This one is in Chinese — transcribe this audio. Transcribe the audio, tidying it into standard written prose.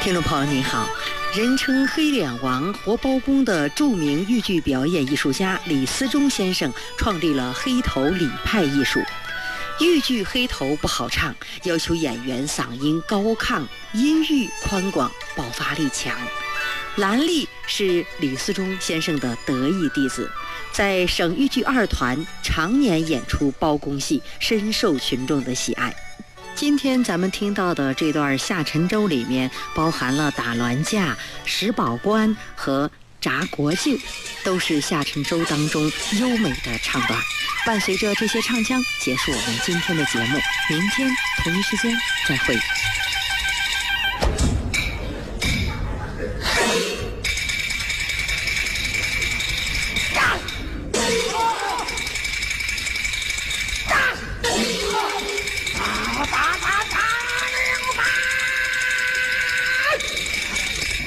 听众朋友你好，人称黑脸王、活包公的著名豫剧表演艺术家李思忠先生创立了黑头李派艺术。豫剧黑头不好唱，要求演员嗓音高亢、音域宽广、爆发力强。兰丽是李思忠先生的得意弟子，在省豫剧二团常年演出包公戏，深受群众的喜爱。今天咱们听到的这段下沉州里面包含了打銮架、石宝官和铡国舅，都是下沉州当中优美的唱段。伴随着这些唱腔，结束我们今天的节目，明天同一时间再会。